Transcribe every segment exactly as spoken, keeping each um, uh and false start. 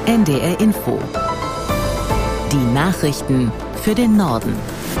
N D R Info. Die Nachrichten für den Norden.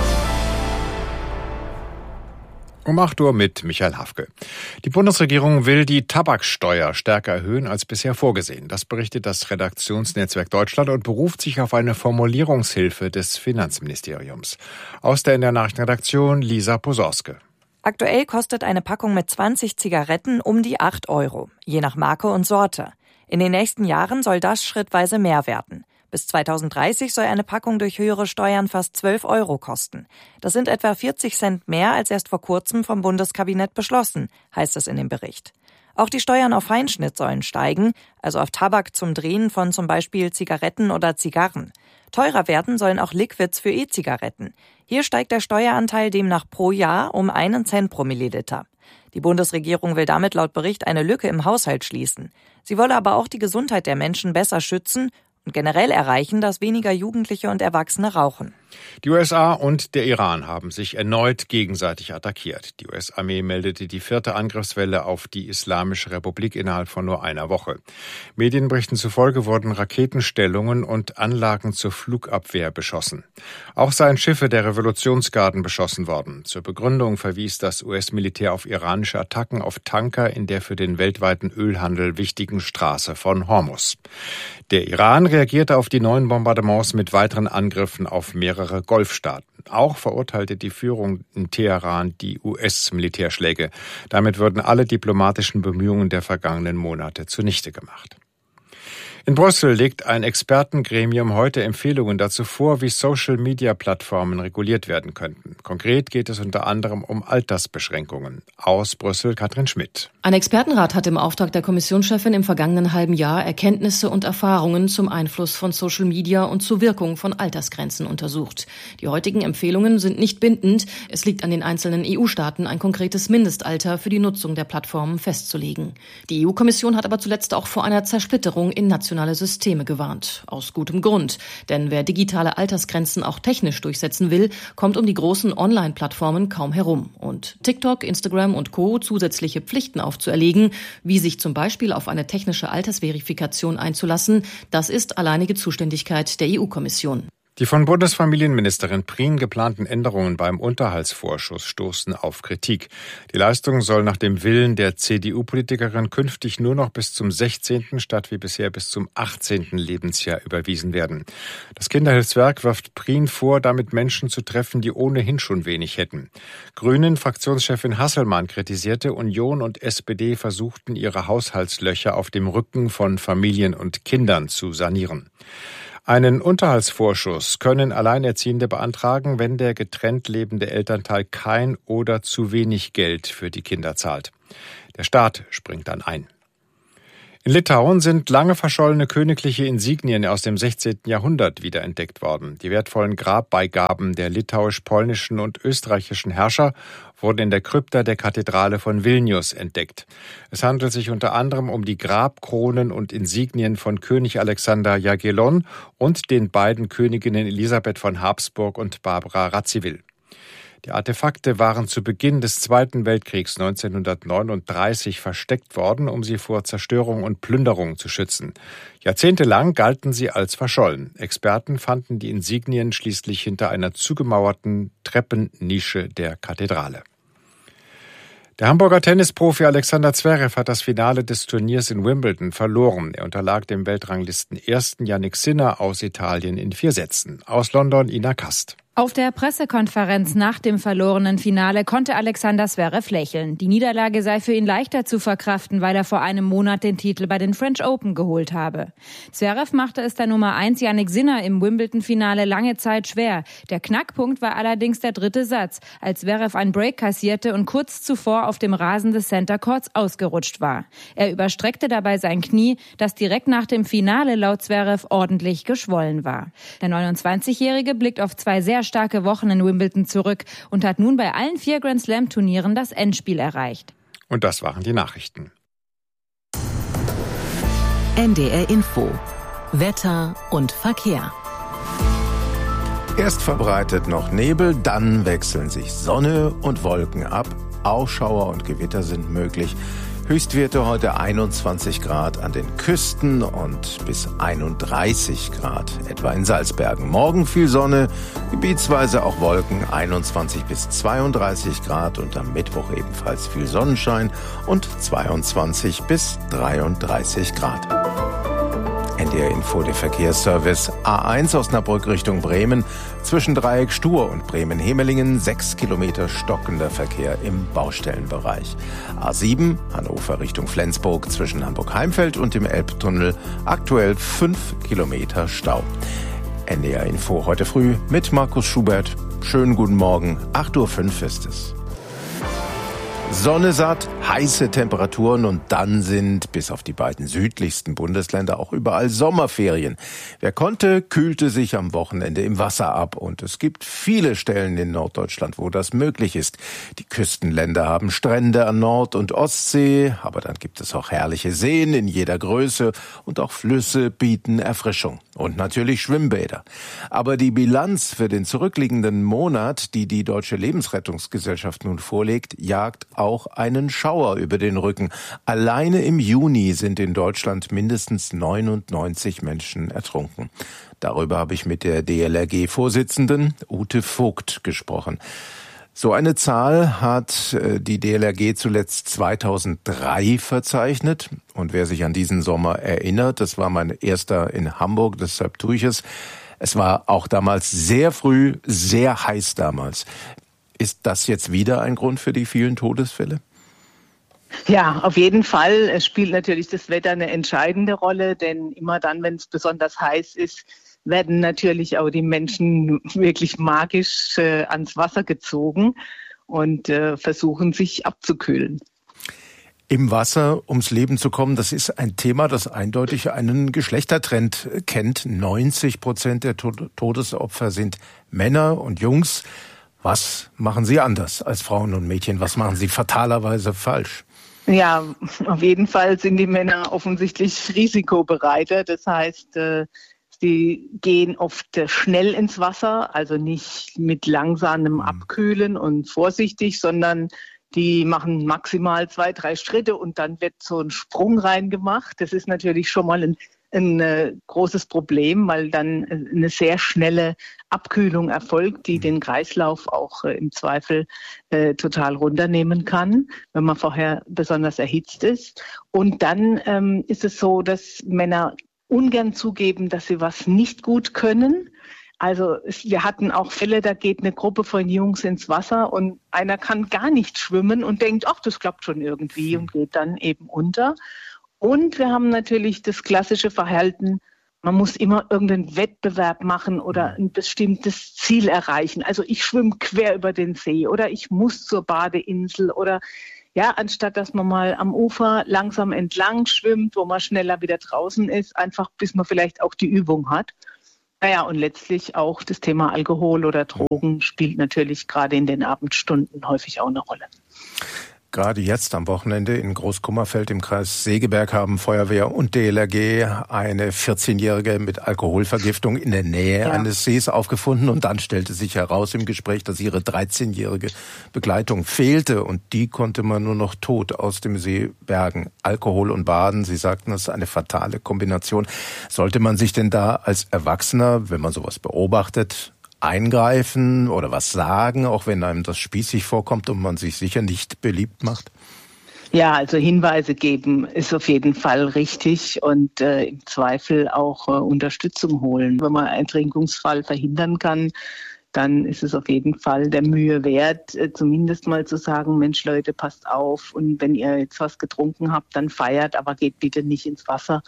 Um acht Uhr mit Michael Hafke. Die Bundesregierung will die Tabaksteuer stärker erhöhen als bisher vorgesehen. Das berichtet das Redaktionsnetzwerk Deutschland und beruft sich auf eine Formulierungshilfe des Finanzministeriums. Aus der N D R-Nachrichtenredaktion Lisa Posorske. Aktuell kostet eine Packung mit zwanzig Zigaretten um die acht Euro, je nach Marke und Sorte. In den nächsten Jahren soll das schrittweise mehr werden. Bis zweitausenddreißig soll eine Packung durch höhere Steuern fast zwölf Euro kosten. Das sind etwa vierzig Cent mehr als erst vor kurzem vom Bundeskabinett beschlossen, heißt es in dem Bericht. Auch die Steuern auf Feinschnitt sollen steigen, also auf Tabak zum Drehen von zum Beispiel Zigaretten oder Zigarren. Teurer werden sollen auch Liquids für E-Zigaretten. Hier steigt der Steueranteil demnach pro Jahr um einen Cent pro Milliliter. Die Bundesregierung will damit laut Bericht eine Lücke im Haushalt schließen. Sie wolle aber auch die Gesundheit der Menschen besser schützen und generell erreichen, dass weniger Jugendliche und Erwachsene rauchen. Die U S A und der Iran haben sich erneut gegenseitig attackiert. Die U S-Armee meldete die vierte Angriffswelle auf die Islamische Republik innerhalb von nur einer Woche. Medienberichten zufolge wurden Raketenstellungen und Anlagen zur Flugabwehr beschossen. Auch seien Schiffe der Revolutionsgarden beschossen worden. Zur Begründung verwies das U S-Militär auf iranische Attacken auf Tanker in der für den weltweiten Ölhandel wichtigen Straße von Hormuz. Der Iran reagierte auf die neuen Bombardements mit weiteren Angriffen auf mehrere Golfstaaten. Auch verurteilte die Führung in Teheran die U S-Militärschläge. Damit würden alle diplomatischen Bemühungen der vergangenen Monate zunichte gemacht. In Brüssel legt ein Expertengremium heute Empfehlungen dazu vor, wie Social-Media-Plattformen reguliert werden könnten. Konkret geht es unter anderem um Altersbeschränkungen. Aus Brüssel Katrin Schmidt. Ein Expertenrat hat im Auftrag der Kommissionschefin im vergangenen halben Jahr Erkenntnisse und Erfahrungen zum Einfluss von Social Media und zur Wirkung von Altersgrenzen untersucht. Die heutigen Empfehlungen sind nicht bindend. Es liegt an den einzelnen E U-Staaten, ein konkretes Mindestalter für die Nutzung der Plattformen festzulegen. Die E U-Kommission hat aber zuletzt auch vor einer Zersplitterung in nationalen Systeme gewarnt. Aus gutem Grund. Denn wer digitale Altersgrenzen auch technisch durchsetzen will, kommt um die großen Online-Plattformen kaum herum. Und TikTok, Instagram und Co. zusätzliche Pflichten aufzuerlegen, wie sich zum Beispiel auf eine technische Altersverifikation einzulassen, das ist alleinige Zuständigkeit der E U-Kommission. Die von Bundesfamilienministerin Prien geplanten Änderungen beim Unterhaltsvorschuss stoßen auf Kritik. Die Leistung soll nach dem Willen der C D U-Politikerin künftig nur noch bis zum sechzehnten statt wie bisher bis zum achtzehnten Lebensjahr überwiesen werden. Das Kinderhilfswerk wirft Prien vor, damit Menschen zu treffen, die ohnehin schon wenig hätten. Grünen-Fraktionschefin Hasselmann kritisierte, Union und S P D versuchten, ihre Haushaltslöcher auf dem Rücken von Familien und Kindern zu sanieren. Einen Unterhaltsvorschuss können Alleinerziehende beantragen, wenn der getrennt lebende Elternteil kein oder zu wenig Geld für die Kinder zahlt. Der Staat springt dann ein. In Litauen sind lange verschollene königliche Insignien aus dem sechzehnten Jahrhundert wiederentdeckt worden. Die wertvollen Grabbeigaben der litauisch-polnischen und österreichischen Herrscher wurden in der Krypta der Kathedrale von Vilnius entdeckt. Es handelt sich unter anderem um die Grabkronen und Insignien von König Alexander Jagellon und den beiden Königinnen Elisabeth von Habsburg und Barbara Radziwiłł. Die Artefakte waren zu Beginn des Zweiten Weltkriegs neunzehnhundertneununddreißig versteckt worden, um sie vor Zerstörung und Plünderung zu schützen. Jahrzehntelang galten sie als verschollen. Experten fanden die Insignien schließlich hinter einer zugemauerten Treppennische der Kathedrale. Der Hamburger Tennisprofi Alexander Zverev hat das Finale des Turniers in Wimbledon verloren. Er unterlag dem Weltranglisten-Ersten Jannik Sinner aus Italien in vier Sätzen. Aus London Ina Kast. Auf der Pressekonferenz nach dem verlorenen Finale konnte Alexander Zverev lächeln. Die Niederlage sei für ihn leichter zu verkraften, weil er vor einem Monat den Titel bei den French Open geholt habe. Zverev machte es der Nummer eins Jannik Sinner im Wimbledon-Finale lange Zeit schwer. Der Knackpunkt war allerdings der dritte Satz, als Zverev einen Break kassierte und kurz zuvor auf dem Rasen des Center Courts ausgerutscht war. Er überstreckte dabei sein Knie, das direkt nach dem Finale laut Zverev ordentlich geschwollen war. Der neunundzwanzigjährige blickt auf zwei sehr starke Wochen in Wimbledon zurück und hat nun bei allen vier Grand-Slam-Turnieren das Endspiel erreicht. Und das waren die Nachrichten. N D R Info. Wetter und Verkehr. Erst verbreitet noch Nebel, dann wechseln sich Sonne und Wolken ab. Auch Schauer und Gewitter sind möglich. Höchstwerte heute einundzwanzig Grad an den Küsten und bis einunddreißig Grad etwa in Salzbergen. Morgen viel Sonne, gebietsweise auch Wolken, einundzwanzig bis zweiunddreißig Grad und am Mittwoch ebenfalls viel Sonnenschein und zweiundzwanzig bis dreiunddreißig Grad. N D R-Info, der Verkehrsservice. A eins Osnabrück Richtung Bremen. Zwischen Dreieck Stur und Bremen-Hemelingen sechs Kilometer stockender Verkehr im Baustellenbereich. A sieben Hannover Richtung Flensburg zwischen Hamburg-Heimfeld und dem Elbtunnel aktuell fünf Kilometer Stau. N D R-Info heute früh mit Markus Schubert. Schönen guten Morgen. acht Uhr fünf ist es. Sonne satt, heiße Temperaturen und dann sind bis auf die beiden südlichsten Bundesländer auch überall Sommerferien. Wer konnte, kühlte sich am Wochenende im Wasser ab und es gibt viele Stellen in Norddeutschland, wo das möglich ist. Die Küstenländer haben Strände an Nord- und Ostsee, aber dann gibt es auch herrliche Seen in jeder Größe und auch Flüsse bieten Erfrischung. Und natürlich Schwimmbäder. Aber die Bilanz für den zurückliegenden Monat, die die Deutsche Lebensrettungsgesellschaft nun vorlegt, jagt auch einen Schauer über den Rücken. Alleine im Juni sind in Deutschland mindestens neunundneunzig Menschen ertrunken. Darüber habe ich mit der D L R G-Vorsitzenden Ute Vogt gesprochen. So eine Zahl hat die D L R G zuletzt zweitausenddrei verzeichnet. Und wer sich an diesen Sommer erinnert, das war mein erster in Hamburg, deshalb tue ich es. Es war auch damals sehr früh, sehr heiß damals. Ist das jetzt wieder ein Grund für die vielen Todesfälle? Ja, auf jeden Fall. Es spielt natürlich das Wetter eine entscheidende Rolle, denn immer dann, wenn es besonders heiß ist, werden natürlich auch die Menschen wirklich magisch äh, ans Wasser gezogen und äh, versuchen, sich abzukühlen. Im Wasser ums Leben zu kommen, das ist ein Thema, das eindeutig einen Geschlechtertrend kennt. neunzig Prozent der Todesopfer sind Männer und Jungs. Was machen Sie anders als Frauen und Mädchen? Was machen Sie fatalerweise falsch? Ja, auf jeden Fall sind die Männer offensichtlich risikobereiter. Das heißt, äh, sie gehen oft schnell ins Wasser, also nicht mit langsamem Abkühlen und vorsichtig, sondern die machen maximal zwei, drei Schritte und dann wird so ein Sprung reingemacht. Das ist natürlich schon mal ein ein äh, großes Problem, weil dann äh, eine sehr schnelle Abkühlung erfolgt, die den Kreislauf auch äh, im Zweifel äh, total runternehmen kann, wenn man vorher besonders erhitzt ist. Und dann ähm, ist es so, dass Männer ungern zugeben, dass sie was nicht gut können. Also es, wir hatten auch Fälle, da geht eine Gruppe von Jungs ins Wasser und einer kann gar nicht schwimmen und denkt, ach, das klappt schon irgendwie und geht dann eben unter. Und wir haben natürlich das klassische Verhalten, man muss immer irgendeinen Wettbewerb machen oder ein bestimmtes Ziel erreichen. Also ich schwimme quer über den See oder ich muss zur Badeinsel oder ja, anstatt dass man mal am Ufer langsam entlang schwimmt, wo man schneller wieder draußen ist, einfach bis man vielleicht auch die Übung hat. Naja, und letztlich auch das Thema Alkohol oder Drogen spielt natürlich gerade in den Abendstunden häufig auch eine Rolle. Gerade jetzt am Wochenende in Großkummerfeld im Kreis Segeberg haben Feuerwehr und D L R G eine vierzehnjährige mit Alkoholvergiftung in der Nähe ja. eines Sees aufgefunden. Und dann stellte sich heraus im Gespräch, dass ihre dreizehnjährige Begleitung fehlte. Und die konnte man nur noch tot aus dem See bergen. Alkohol und Baden, Sie sagten, das ist eine fatale Kombination. Sollte man sich denn da als Erwachsener, wenn man sowas beobachtet, eingreifen oder was sagen, auch wenn einem das spießig vorkommt und man sich sicher nicht beliebt macht? Ja, also Hinweise geben ist auf jeden Fall richtig und äh, im Zweifel auch äh, Unterstützung holen. Wenn man einen Ertrinkungsfall verhindern kann, dann ist es auf jeden Fall der Mühe wert, äh, zumindest mal zu sagen, Mensch Leute, passt auf und wenn ihr jetzt was getrunken habt, dann feiert, aber geht bitte nicht ins Wasser.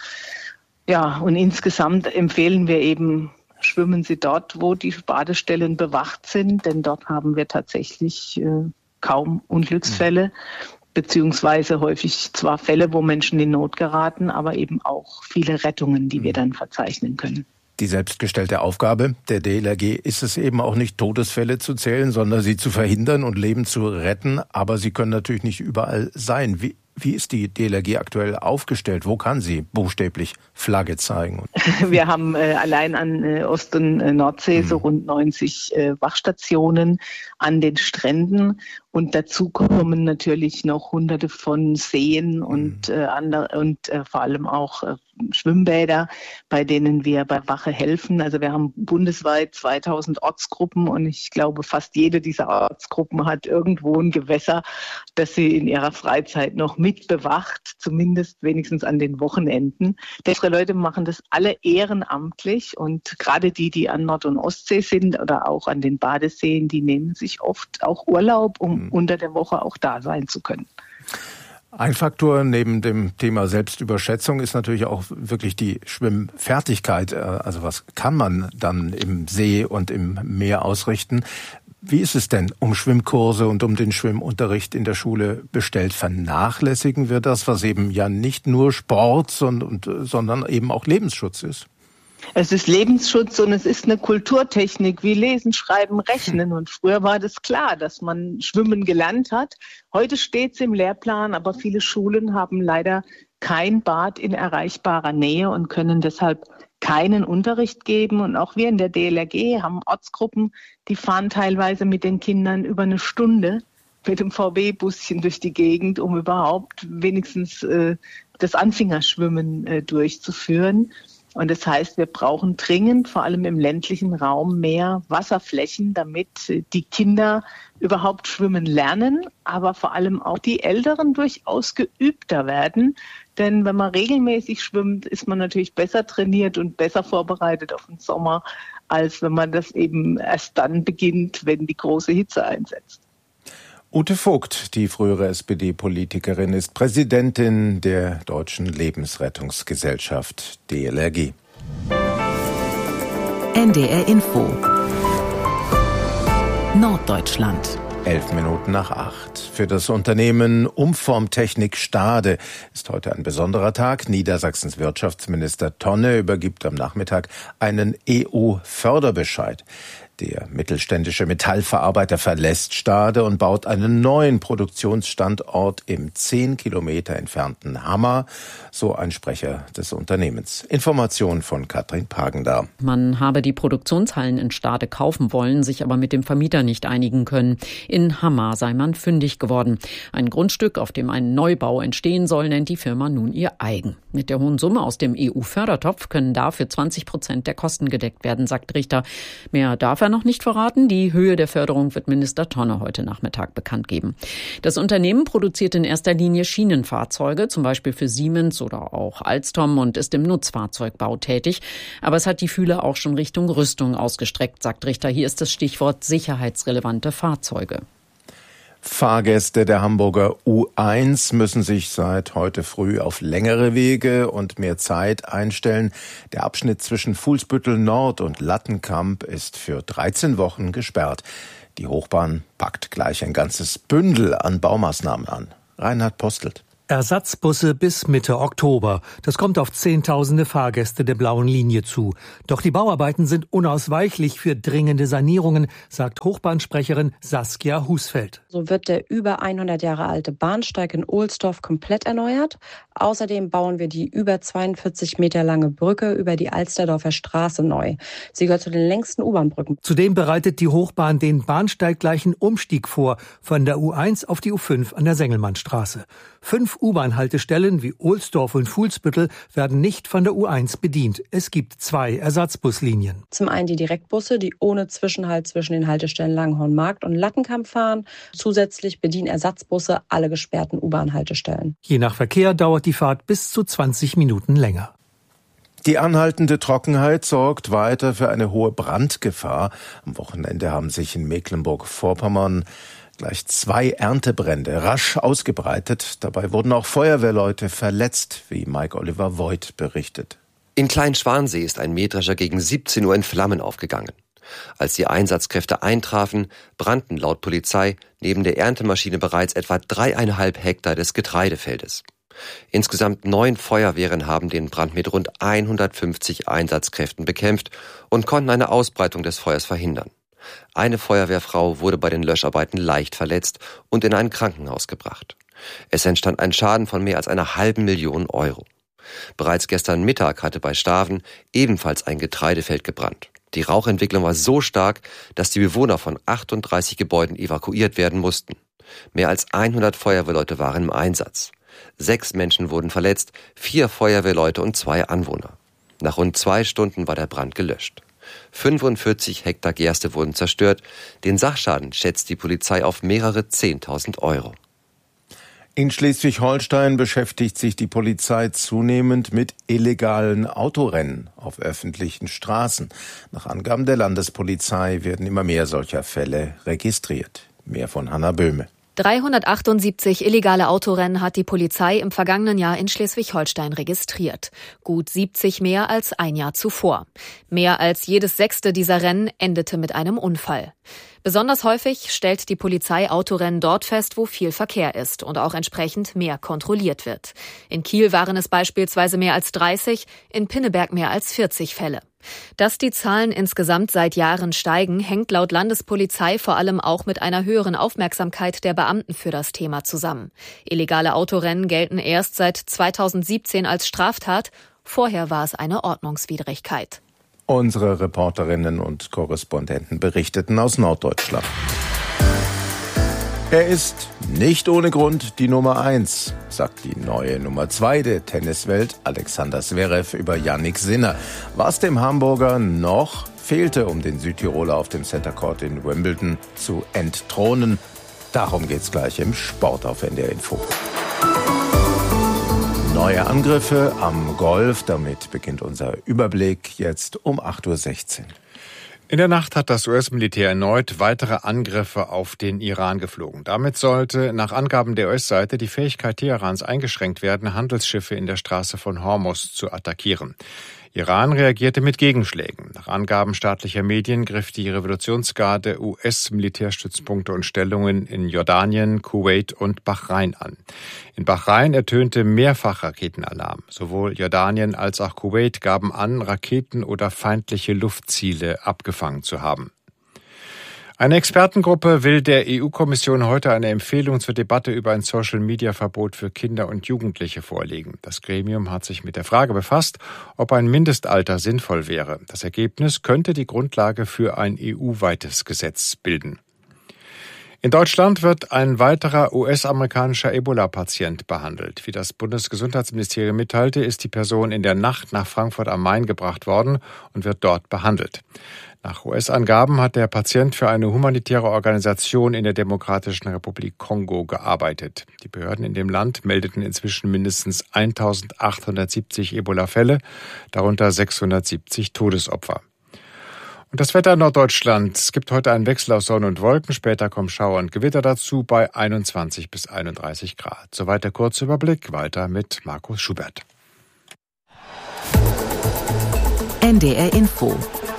Ja, und insgesamt empfehlen wir eben, schwimmen Sie dort, wo die Badestellen bewacht sind, denn dort haben wir tatsächlich äh, kaum Unglücksfälle, mhm. beziehungsweise häufig zwar Fälle, wo Menschen in Not geraten, aber eben auch viele Rettungen, die mhm. wir dann verzeichnen können. Die selbstgestellte Aufgabe der D L R G ist es eben auch nicht, Todesfälle zu zählen, sondern sie zu verhindern und Leben zu retten. Aber sie können natürlich nicht überall sein. Wie, wie ist die D L R G aktuell aufgestellt? Wo kann sie buchstäblich Flagge zeigen? Wir haben äh, allein an äh, Ost- und äh, Nordsee hm. so rund neunzig äh, Wachstationen an den Stränden. Und dazu kommen natürlich noch hunderte von Seen und, äh, andere, und äh, vor allem auch äh, Schwimmbäder, bei denen wir bei Wache helfen. Also wir haben bundesweit zweitausend Ortsgruppen und ich glaube, fast jede dieser Ortsgruppen hat irgendwo ein Gewässer, das sie in ihrer Freizeit noch mitbewacht, zumindest wenigstens an den Wochenenden. Unsere Leute machen das alle ehrenamtlich und gerade die, die an Nord- und Ostsee sind oder auch an den Badeseen, die nehmen sich oft auch Urlaub, um mhm. unter der Woche auch da sein zu können. Ein Faktor neben dem Thema Selbstüberschätzung ist natürlich auch wirklich die Schwimmfertigkeit. Also was kann man dann im See und im Meer ausrichten? Wie ist es denn um Schwimmkurse und um den Schwimmunterricht in der Schule bestellt? Vernachlässigen wir das, was eben ja nicht nur Sport, sondern, sondern eben auch Lebensschutz ist? Es ist Lebensschutz und es ist eine Kulturtechnik wie Lesen, Schreiben, Rechnen. Und früher war das klar, dass man Schwimmen gelernt hat. Heute steht es im Lehrplan, aber viele Schulen haben leider kein Bad in erreichbarer Nähe und können deshalb keinen Unterricht geben. Und auch wir in der D L R G haben Ortsgruppen, die fahren teilweise mit den Kindern über eine Stunde mit dem V W-Buschen durch die Gegend, um überhaupt wenigstens äh, das Anfängerschwimmen äh, durchzuführen. Und das heißt, wir brauchen dringend, vor allem im ländlichen Raum, mehr Wasserflächen, damit die Kinder überhaupt schwimmen lernen, aber vor allem auch die Älteren durchaus geübter werden. Denn wenn man regelmäßig schwimmt, ist man natürlich besser trainiert und besser vorbereitet auf den Sommer, als wenn man das eben erst dann beginnt, wenn die große Hitze einsetzt. Ute Vogt, die frühere S P D-Politikerin, ist Präsidentin der Deutschen Lebensrettungsgesellschaft D L R G. N D R Info Norddeutschland. Elf Minuten nach acht. Für das Unternehmen Umformtechnik Stade ist heute ein besonderer Tag. Niedersachsens Wirtschaftsminister Tonne übergibt am Nachmittag einen E U-Förderbescheid. Der mittelständische Metallverarbeiter verlässt Stade und baut einen neuen Produktionsstandort im zehn Kilometer entfernten Hammer, so ein Sprecher des Unternehmens. Information von Katrin Pagender. Man habe die Produktionshallen in Stade kaufen wollen, sich aber mit dem Vermieter nicht einigen können. In Hammer sei man fündig geworden. Ein Grundstück, auf dem ein Neubau entstehen soll, nennt die Firma nun ihr eigen. Mit der hohen Summe aus dem E U-Fördertopf können dafür zwanzig Prozent der Kosten gedeckt werden, sagt Richter. Mehr darf er noch nicht verraten. Die Höhe der Förderung wird Minister Tonne heute Nachmittag bekannt geben. Das Unternehmen produziert in erster Linie Schienenfahrzeuge, zum Beispiel für Siemens oder auch Alstom, und ist im Nutzfahrzeugbau tätig. Aber es hat die Fühler auch schon Richtung Rüstung ausgestreckt, sagt Richter. Hier ist das Stichwort sicherheitsrelevante Fahrzeuge. Fahrgäste der Hamburger U eins müssen sich seit heute früh auf längere Wege und mehr Zeit einstellen. Der Abschnitt zwischen Fuhlsbüttel Nord und Lattenkamp ist für dreizehn Wochen gesperrt. Die Hochbahn packt gleich ein ganzes Bündel an Baumaßnahmen an. Reinhard Postelt. Ersatzbusse bis Mitte Oktober. Das kommt auf Zehntausende Fahrgäste der blauen Linie zu. Doch die Bauarbeiten sind unausweichlich für dringende Sanierungen, sagt Hochbahnsprecherin Saskia Husfeld. So wird der über hundert Jahre alte Bahnsteig in Ohlsdorf komplett erneuert. Außerdem bauen wir die über zweiundvierzig Meter lange Brücke über die Alsterdorfer Straße neu. Sie gehört zu den längsten U-Bahn-Brücken. Zudem bereitet die Hochbahn den bahnsteiggleichen Umstieg vor, von der U eins auf die U fünf an der Sengelmannstraße. Fünf U-Bahn-Haltestellen wie Ohlsdorf und Fuhlsbüttel werden nicht von der U eins bedient. Es gibt zwei Ersatzbuslinien. Zum einen die Direktbusse, die ohne Zwischenhalt zwischen den Haltestellen Langhornmarkt und Lattenkamp fahren. Zusätzlich bedienen Ersatzbusse alle gesperrten U-Bahn-Haltestellen. Je nach Verkehr dauert die Fahrt bis zu zwanzig Minuten länger. Die anhaltende Trockenheit sorgt weiter für eine hohe Brandgefahr. Am Wochenende haben sich in Mecklenburg-Vorpommern gleich zwei Erntebrände rasch ausgebreitet. Dabei wurden auch Feuerwehrleute verletzt, wie Mike Oliver Voigt berichtet. In Kleinschwansee ist ein Mähdrescher gegen siebzehn Uhr in Flammen aufgegangen. Als die Einsatzkräfte eintrafen, brannten laut Polizei neben der Erntemaschine bereits etwa dreieinhalb Hektar des Getreidefeldes. Insgesamt neun Feuerwehren haben den Brand mit rund hundertfünfzig Einsatzkräften bekämpft und konnten eine Ausbreitung des Feuers verhindern. Eine Feuerwehrfrau wurde bei den Löscharbeiten leicht verletzt und in ein Krankenhaus gebracht. Es entstand ein Schaden von mehr als einer halben Million Euro. Bereits gestern Mittag hatte bei Staven ebenfalls ein Getreidefeld gebrannt. Die Rauchentwicklung war so stark, dass die Bewohner von achtunddreißig Gebäuden evakuiert werden mussten. Mehr als hundert Feuerwehrleute waren im Einsatz. Sechs Menschen wurden verletzt, vier Feuerwehrleute und zwei Anwohner. Nach rund zwei Stunden war der Brand gelöscht. fünfundvierzig Hektar Gerste wurden zerstört. Den Sachschaden schätzt die Polizei auf mehrere Zehntausend Euro. In Schleswig-Holstein beschäftigt sich die Polizei zunehmend mit illegalen Autorennen auf öffentlichen Straßen. Nach Angaben der Landespolizei werden immer mehr solcher Fälle registriert. Mehr von Hanna Böhme. dreihundertachtundsiebzig illegale Autorennen hat die Polizei im vergangenen Jahr in Schleswig-Holstein registriert. Gut siebzig mehr als ein Jahr zuvor. Mehr als jedes sechste dieser Rennen endete mit einem Unfall. Besonders häufig stellt die Polizei Autorennen dort fest, wo viel Verkehr ist und auch entsprechend mehr kontrolliert wird. In Kiel waren es beispielsweise mehr als dreißig, in Pinneberg mehr als vierzig Fälle. Dass die Zahlen insgesamt seit Jahren steigen, hängt laut Landespolizei vor allem auch mit einer höheren Aufmerksamkeit der Beamten für das Thema zusammen. Illegale Autorennen gelten erst seit zweitausendsiebzehn als Straftat, vorher war es eine Ordnungswidrigkeit. Unsere Reporterinnen und Korrespondenten berichteten aus Norddeutschland. Er ist nicht ohne Grund die Nummer eins, sagt die neue Nummer zwei der Tenniswelt, Alexander Zverev, über Jannik Sinner. Was dem Hamburger noch fehlte, um den Südtiroler auf dem Center Court in Wimbledon zu entthronen, darum geht's gleich im Sport auf N D R Info. Neue Angriffe am Golf, damit beginnt unser Überblick jetzt um acht Uhr sechzehn. In der Nacht hat das U S-Militär erneut weitere Angriffe auf den Iran geflogen. Damit sollte nach Angaben der U S-Seite die Fähigkeit Teherans eingeschränkt werden, Handelsschiffe in der Straße von Hormuz zu attackieren. Iran reagierte mit Gegenschlägen. Nach Angaben staatlicher Medien griff die Revolutionsgarde U S-Militärstützpunkte und Stellungen in Jordanien, Kuwait und Bahrain an. In Bahrain ertönte mehrfach Raketenalarm. Sowohl Jordanien als auch Kuwait gaben an, Raketen oder feindliche Luftziele abgefangen zu haben. Eine Expertengruppe will der E U-Kommission heute eine Empfehlung zur Debatte über ein Social-Media-Verbot für Kinder und Jugendliche vorlegen. Das Gremium hat sich mit der Frage befasst, ob ein Mindestalter sinnvoll wäre. Das Ergebnis könnte die Grundlage für ein E U-weites Gesetz bilden. In Deutschland wird ein weiterer U S-amerikanischer Ebola-Patient behandelt. Wie das Bundesgesundheitsministerium mitteilte, ist die Person in der Nacht nach Frankfurt am Main gebracht worden und wird dort behandelt. Nach U S-Angaben hat der Patient für eine humanitäre Organisation in der Demokratischen Republik Kongo gearbeitet. Die Behörden in dem Land meldeten inzwischen mindestens eintausendachthundertsiebzig Ebola-Fälle, darunter sechshundertsiebzig Todesopfer. Und das Wetter in Norddeutschland. Es gibt heute einen Wechsel aus Sonne und Wolken. Später kommen Schauer und Gewitter dazu bei einundzwanzig bis einunddreißig Grad. Soweit der kurze Überblick. Weiter mit Markus Schubert. N D R Info.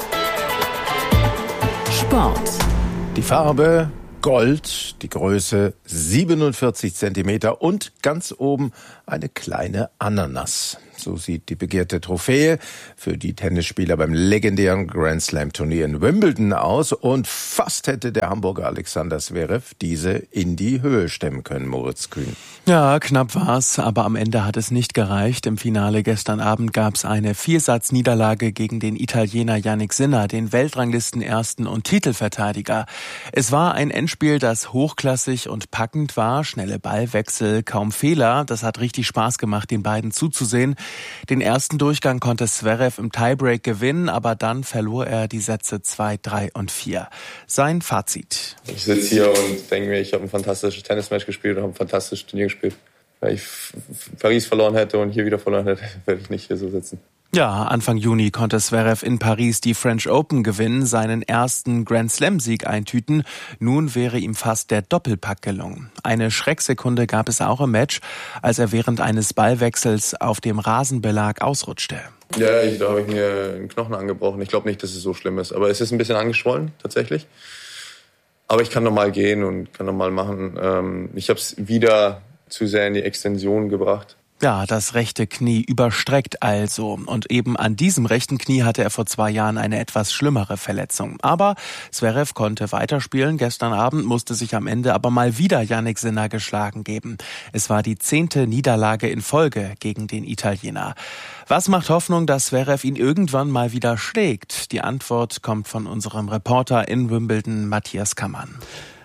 Sport. Die Farbe Gold, die Größe siebenundvierzig Zentimeter und ganz oben eine kleine Ananas. So sieht die begehrte Trophäe für die Tennisspieler beim legendären Grand Slam Turnier in Wimbledon aus. Und fast hätte der Hamburger Alexander Zverev diese in die Höhe stemmen können, Moritz Kühn. Ja, knapp war's, aber am Ende hat es nicht gereicht. Im Finale gestern Abend gab's eine Viersatzniederlage gegen den Italiener Jannik Sinner, den Weltranglistenersten und Titelverteidiger. Es war ein Endspiel, das hochklassig und packend war. Schnelle Ballwechsel, kaum Fehler. Das hat richtig Spaß gemacht, den beiden zuzusehen. Den ersten Durchgang konnte Zverev im Tiebreak gewinnen, aber dann verlor er die Sätze zwei, drei und vier. Sein Fazit. Ich sitze hier und denke mir, ich habe ein fantastisches Tennismatch gespielt und habe ein fantastisches Turnier gespielt. Wenn ich Paris verloren hätte und hier wieder verloren hätte, werde ich nicht hier so sitzen. Ja, Anfang Juni konnte Zverev in Paris die French Open gewinnen, seinen ersten Grand Slam-Sieg eintüten. Nun wäre ihm fast der Doppelpack gelungen. Eine Schrecksekunde gab es auch im Match, als er während eines Ballwechsels auf dem Rasenbelag ausrutschte. Ja, ich, da habe ich mir einen Knochen angebrochen. Ich glaube nicht, dass es so schlimm ist. Aber es ist ein bisschen angeschwollen, tatsächlich. Aber ich kann normal gehen und kann normal machen. Ich habe es wieder zu sehr in die Extension gebracht. Ja, das rechte Knie überstreckt also. Und eben an diesem rechten Knie hatte er vor zwei Jahren eine etwas schlimmere Verletzung. Aber Zverev konnte weiterspielen. Gestern Abend musste sich am Ende aber mal wieder Jannik Sinner geschlagen geben. Es war die zehnte Niederlage in Folge gegen den Italiener. Was macht Hoffnung, dass Zverev ihn irgendwann mal wieder schlägt? Die Antwort kommt von unserem Reporter in Wimbledon, Matthias Kammann.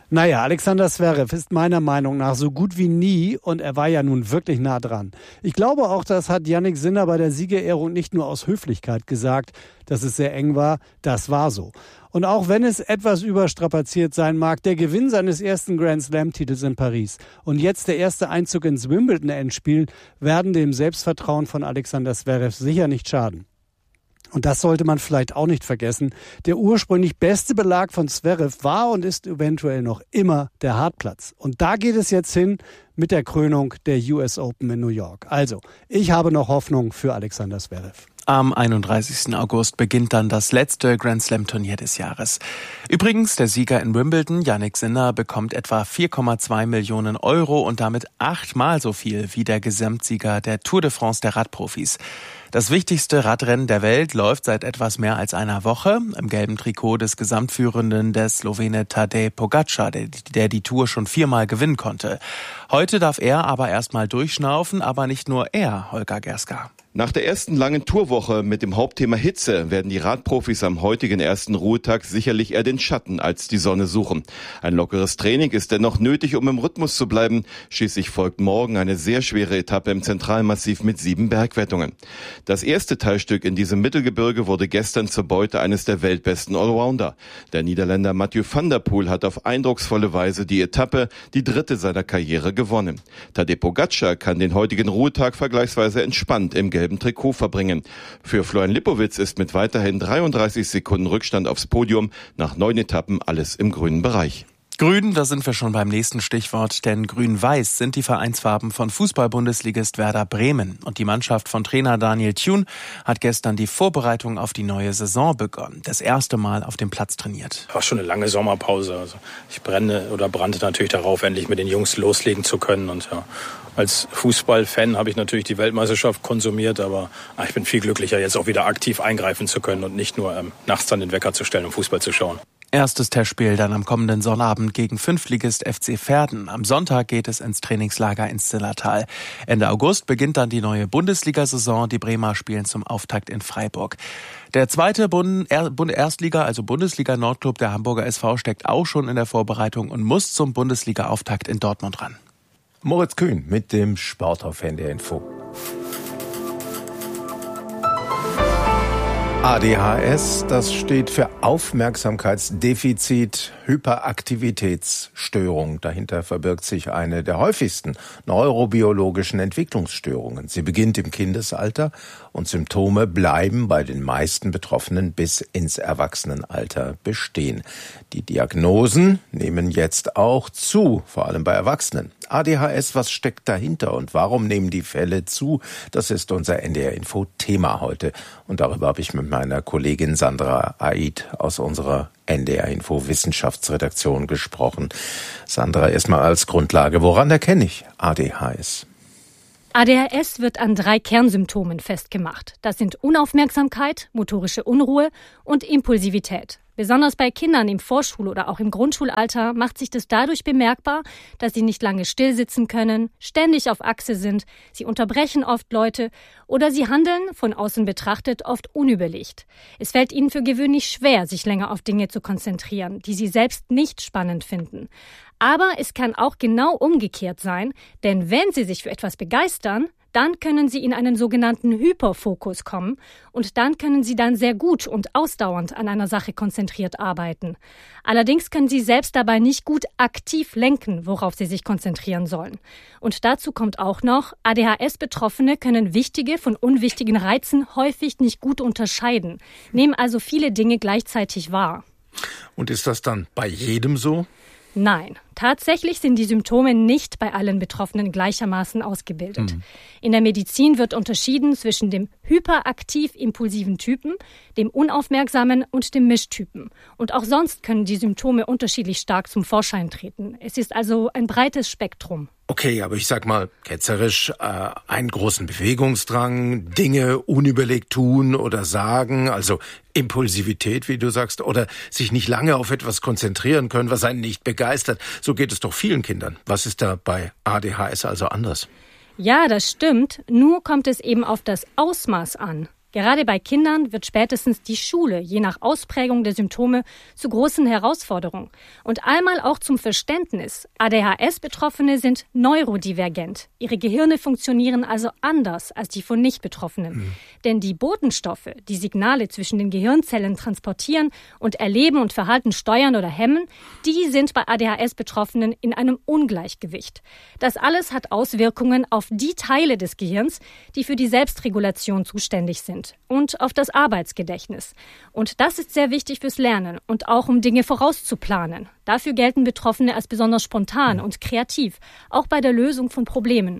Naja, Alexander Zverev ist meiner Meinung nach so gut wie nie und er war ja nun wirklich nah dran. Ich glaube auch, das hat Jannik Sinner bei der Siegerehrung nicht nur aus Höflichkeit gesagt, dass es sehr eng war, das war so. Und auch wenn es etwas überstrapaziert sein mag, der Gewinn seines ersten Grand-Slam-Titels in Paris und jetzt der erste Einzug ins Wimbledon-Endspiel werden dem Selbstvertrauen von Alexander Zverev sicher nicht schaden. Und das sollte man vielleicht auch nicht vergessen. Der ursprünglich beste Belag von Zverev war und ist eventuell noch immer der Hartplatz. Und da geht es jetzt hin mit der Krönung der U S Open in New York. Also, ich habe noch Hoffnung für Alexander Zverev. Am einunddreißigsten August beginnt dann das letzte Grand-Slam-Turnier des Jahres. Übrigens, der Sieger in Wimbledon, Jannik Sinner, bekommt etwa vier Komma zwei Millionen Euro und damit achtmal so viel wie der Gesamtsieger der Tour de France der Radprofis. Das wichtigste Radrennen der Welt läuft seit etwas mehr als einer Woche. Im gelben Trikot des Gesamtführenden, der Slowene Tadej Pogačar, der, der die Tour schon viermal gewinnen konnte. Heute darf er aber erstmal durchschnaufen, aber nicht nur er, Holger Gerska. Nach der ersten langen Tourwoche mit dem Hauptthema Hitze werden die Radprofis am heutigen ersten Ruhetag sicherlich eher den Schatten als die Sonne suchen. Ein lockeres Training ist dennoch nötig, um im Rhythmus zu bleiben. Schließlich folgt morgen eine sehr schwere Etappe im Zentralmassiv mit sieben Bergwertungen. Das erste Teilstück in diesem Mittelgebirge wurde gestern zur Beute eines der weltbesten Allrounder. Der Niederländer Mathieu van der Poel hat auf eindrucksvolle Weise die Etappe, die dritte seiner Karriere, gewonnen. Tadej Pogačar kann den heutigen Ruhetag vergleichsweise entspannt im gelben Trikot verbringen. Für Florian Lipowitz ist mit weiterhin dreiunddreißig Sekunden Rückstand aufs Podium nach neun Etappen alles im grünen Bereich. Grün, da sind wir schon beim nächsten Stichwort, denn grün-weiß sind die Vereinsfarben von Fußball-Bundesligist Werder Bremen. Und die Mannschaft von Trainer Daniel Thune hat gestern die Vorbereitung auf die neue Saison begonnen. Das erste Mal auf dem Platz trainiert. War schon eine lange Sommerpause. Also ich brenne oder brannte natürlich darauf, endlich mit den Jungs loslegen zu können. Und ja, als Fußballfan habe ich natürlich die Weltmeisterschaft konsumiert, aber ich bin viel glücklicher, jetzt auch wieder aktiv eingreifen zu können und nicht nur ähm, nachts dann den Wecker zu stellen, um Fußball zu schauen. Erstes Testspiel dann am kommenden Sonnabend gegen Fünftligist F C Verden. Am Sonntag geht es ins Trainingslager ins Zillertal. Ende August beginnt dann die neue Bundesliga-Saison. Die Bremer spielen zum Auftakt in Freiburg. Der zweite Bund, er, Bund, Erstliga, also Bundesliga-Nordclub, der Hamburger S V, steckt auch schon in der Vorbereitung und muss zum Bundesliga-Auftakt in Dortmund ran. Moritz Kühn mit dem Sport auf N D R Info. A D H S, das steht für Aufmerksamkeitsdefizit, Hyperaktivitätsstörung. Dahinter verbirgt sich eine der häufigsten neurobiologischen Entwicklungsstörungen. Sie beginnt im Kindesalter und Symptome bleiben bei den meisten Betroffenen bis ins Erwachsenenalter bestehen. Die Diagnosen nehmen jetzt auch zu, vor allem bei Erwachsenen. A D H S, was steckt dahinter und warum nehmen die Fälle zu? Das ist unser N D R-Info-Thema heute. Und darüber habe ich mit meiner Kollegin Sandra Aid aus unserer N D R-Info-Wissenschaftsredaktion gesprochen. Sandra, erstmal als Grundlage, woran erkenne ich A D H S? A D H S wird an drei Kernsymptomen festgemacht. Das sind Unaufmerksamkeit, motorische Unruhe und Impulsivität. Besonders bei Kindern im Vorschul- oder auch im Grundschulalter macht sich das dadurch bemerkbar, dass sie nicht lange stillsitzen können, ständig auf Achse sind, sie unterbrechen oft Leute oder sie handeln, von außen betrachtet, oft unüberlegt. Es fällt ihnen für gewöhnlich schwer, sich länger auf Dinge zu konzentrieren, die sie selbst nicht spannend finden. Aber es kann auch genau umgekehrt sein, denn wenn sie sich für etwas begeistern, dann können sie in einen sogenannten Hyperfokus kommen und dann können sie dann sehr gut und ausdauernd an einer Sache konzentriert arbeiten. Allerdings können sie selbst dabei nicht gut aktiv lenken, worauf sie sich konzentrieren sollen. Und dazu kommt auch noch, A D H S-Betroffene können wichtige von unwichtigen Reizen häufig nicht gut unterscheiden, nehmen also viele Dinge gleichzeitig wahr. Und ist das dann bei jedem so? Nein, tatsächlich sind die Symptome nicht bei allen Betroffenen gleichermaßen ausgebildet. Mhm. In der Medizin wird unterschieden zwischen dem hyperaktiv-impulsiven Typen, dem unaufmerksamen und dem Mischtypen. Und auch sonst können die Symptome unterschiedlich stark zum Vorschein treten. Es ist also ein breites Spektrum. Okay, aber ich sag mal ketzerisch, äh, einen großen Bewegungsdrang, Dinge unüberlegt tun oder sagen, also Impulsivität, wie du sagst, oder sich nicht lange auf etwas konzentrieren können, was einen nicht begeistert. So geht es doch vielen Kindern. Was ist da bei A D H S also anders? Ja, das stimmt. Nur kommt es eben auf das Ausmaß an. Gerade bei Kindern wird spätestens die Schule, je nach Ausprägung der Symptome, zu großen Herausforderungen. Und einmal auch zum Verständnis. A D H S-Betroffene sind neurodivergent. Ihre Gehirne funktionieren also anders als die von Nicht-Betroffenen. Mhm. Denn die Botenstoffe, die Signale zwischen den Gehirnzellen transportieren und Erleben und Verhalten steuern oder hemmen, die sind bei A D H S-Betroffenen in einem Ungleichgewicht. Das alles hat Auswirkungen auf die Teile des Gehirns, die für die Selbstregulation zuständig sind. Und auf das Arbeitsgedächtnis. Und das ist sehr wichtig fürs Lernen und auch um Dinge vorauszuplanen. Dafür gelten Betroffene als besonders spontan und kreativ, auch bei der Lösung von Problemen.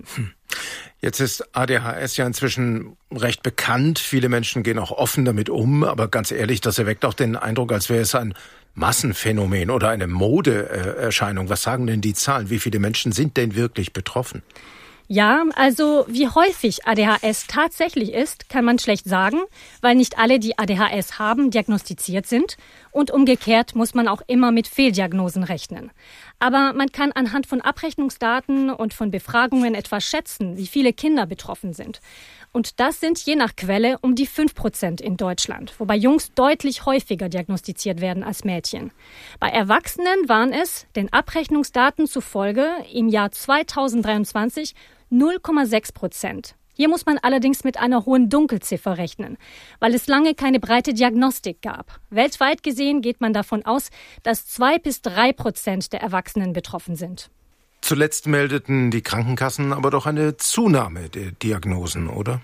Jetzt ist A D H S ja inzwischen recht bekannt. Viele Menschen gehen auch offen damit um. Aber ganz ehrlich, das erweckt auch den Eindruck, als wäre es ein Massenphänomen oder eine Modeerscheinung. Was sagen denn die Zahlen? Wie viele Menschen sind denn wirklich betroffen? Ja, also wie häufig A D H S tatsächlich ist, kann man schlecht sagen, weil nicht alle, die A D H S haben, diagnostiziert sind. Und umgekehrt muss man auch immer mit Fehldiagnosen rechnen. Aber man kann anhand von Abrechnungsdaten und von Befragungen etwa schätzen, wie viele Kinder betroffen sind. Und das sind je nach Quelle um die fünf Prozent in Deutschland, wobei Jungs deutlich häufiger diagnostiziert werden als Mädchen. Bei Erwachsenen waren es, den Abrechnungsdaten zufolge, im Jahr zweitausenddreiundzwanzig null Komma sechs Prozent. Hier muss man allerdings mit einer hohen Dunkelziffer rechnen, weil es lange keine breite Diagnostik gab. Weltweit gesehen geht man davon aus, dass zwei bis drei Prozent der Erwachsenen betroffen sind. Zuletzt meldeten die Krankenkassen aber doch eine Zunahme der Diagnosen, oder?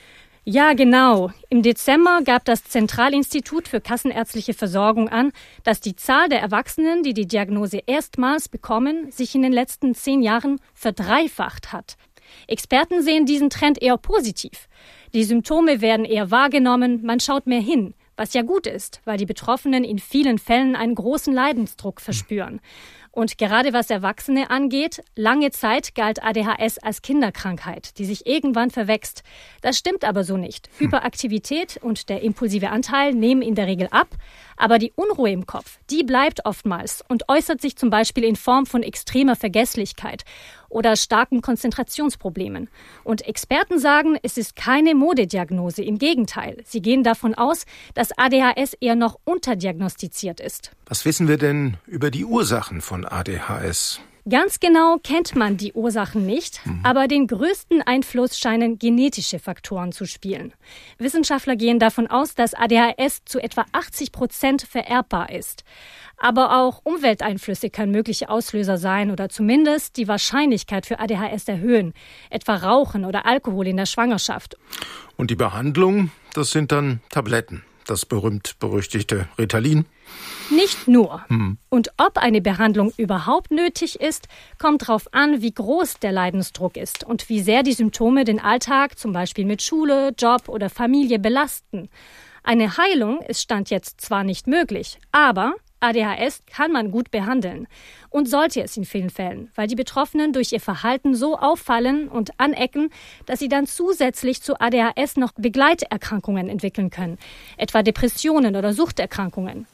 Ja, genau. Im Dezember gab das Zentralinstitut für kassenärztliche Versorgung an, dass die Zahl der Erwachsenen, die die Diagnose erstmals bekommen, sich in den letzten zehn Jahren verdreifacht hat. Experten sehen diesen Trend eher positiv. Die Symptome werden eher wahrgenommen, man schaut mehr hin, was ja gut ist, weil die Betroffenen in vielen Fällen einen großen Leidensdruck verspüren. Und gerade was Erwachsene angeht, lange Zeit galt A D H S als Kinderkrankheit, die sich irgendwann verwächst. Das stimmt aber so nicht. Hyperaktivität und der impulsive Anteil nehmen in der Regel ab, aber die Unruhe im Kopf, die bleibt oftmals und äußert sich zum Beispiel in Form von extremer Vergesslichkeit oder starken Konzentrationsproblemen. Und Experten sagen, es ist keine Modediagnose, im Gegenteil. Sie gehen davon aus, dass A D H S eher noch unterdiagnostiziert ist. Was wissen wir denn über die Ursachen von A D H S? Ganz genau kennt man die Ursachen nicht, mhm. aber den größten Einfluss scheinen genetische Faktoren zu spielen. Wissenschaftler gehen davon aus, dass A D H S zu etwa achtzig Prozent vererbbar ist. Aber auch Umwelteinflüsse können mögliche Auslöser sein oder zumindest die Wahrscheinlichkeit für A D H S erhöhen, etwa Rauchen oder Alkohol in der Schwangerschaft. Und die Behandlung, das sind dann Tabletten, das berühmt-berüchtigte Ritalin? Nicht nur. Hm. Und ob eine Behandlung überhaupt nötig ist, kommt darauf an, wie groß der Leidensdruck ist und wie sehr die Symptome den Alltag, zum Beispiel mit Schule, Job oder Familie, belasten. Eine Heilung ist Stand jetzt zwar nicht möglich, aber A D H S kann man gut behandeln und sollte es in vielen Fällen, weil die Betroffenen durch ihr Verhalten so auffallen und anecken, dass sie dann zusätzlich zu A D H S noch Begleiterkrankungen entwickeln können, etwa Depressionen oder Suchterkrankungen.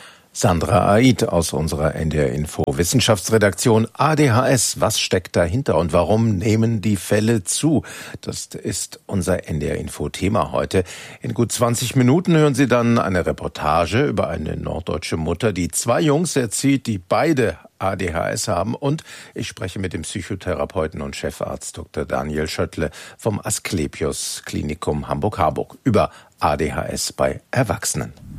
Sandra Aid aus unserer N D R Info Wissenschaftsredaktion. A D H S, was steckt dahinter und warum nehmen die Fälle zu? Das ist unser N D R Info Thema heute. In gut zwanzig Minuten hören Sie dann eine Reportage über eine norddeutsche Mutter, die zwei Jungs erzieht, die beide A D H S haben. Und ich spreche mit dem Psychotherapeuten und Chefarzt Doktor Daniel Schöttle vom Asklepios Klinikum Hamburg-Harburg über A D H S bei Erwachsenen.